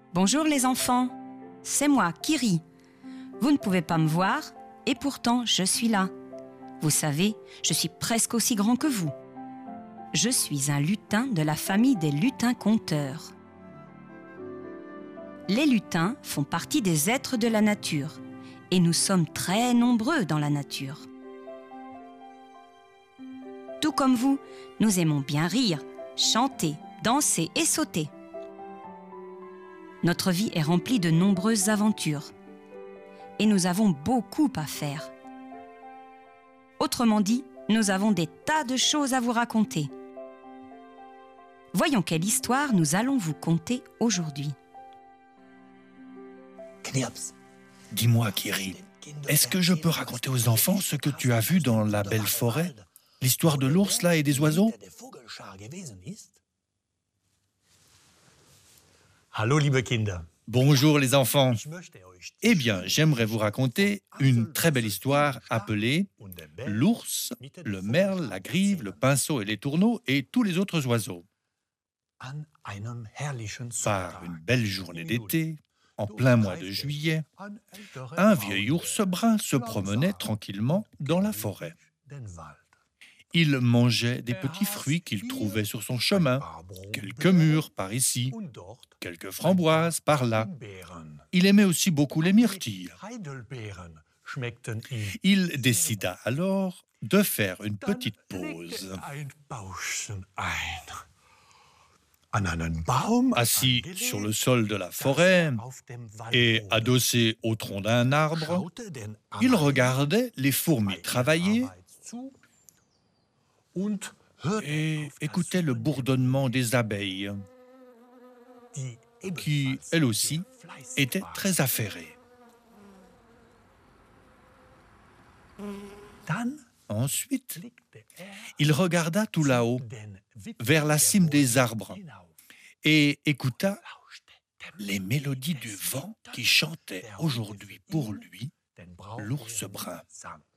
Bonjour les enfants, c'est moi, Kiri. Vous ne pouvez pas me voir et pourtant je suis là. Vous savez, je suis presque aussi grand que vous. Je suis un lutin de la famille des lutins-conteurs. Les lutins font partie des êtres de la nature et nous sommes très nombreux dans la nature. Tout comme vous, nous aimons bien rire, chanter, danser et sauter. Notre vie est remplie de nombreuses aventures et nous avons beaucoup à faire. Autrement dit, nous avons des tas de choses à vous raconter. Voyons quelle histoire nous allons vous conter aujourd'hui. Dis-moi, Kiri, est-ce que je peux raconter aux enfants ce que tu as vu dans la belle forêt? L'histoire de l'ours là et des oiseaux? Hallo, liebe Kinder. Bonjour les enfants. Eh bien, j'aimerais vous raconter une très belle histoire appelée l'ours, le merle, la grive, le pinceau et les tourneaux et tous les autres oiseaux. Par une belle journée d'été, en plein mois de juillet, un vieil ours brun se promenait tranquillement dans la forêt. Il mangeait des petits fruits qu'il trouvait sur son chemin, quelques mûres par ici, quelques framboises par là. Il aimait aussi beaucoup les myrtilles. Il décida alors de faire une petite pause. Assis sur le sol de la forêt et adossé au tronc d'un arbre, il regardait les fourmis travailler et écoutait le bourdonnement des abeilles, qui, elles aussi, étaient très affairées. Ensuite, il regarda tout là-haut, vers la cime des arbres, et écouta les mélodies du vent qui chantait aujourd'hui pour lui, l'ours brun.